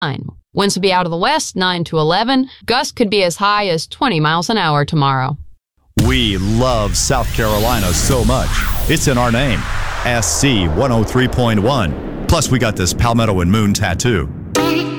Winds will be out of the west, 9 to 11. Gusts could be as high as 20 miles an hour tomorrow. We love South Carolina so much. It's in our name. SC 103.1. Plus, we got this Palmetto and Moon tattoo.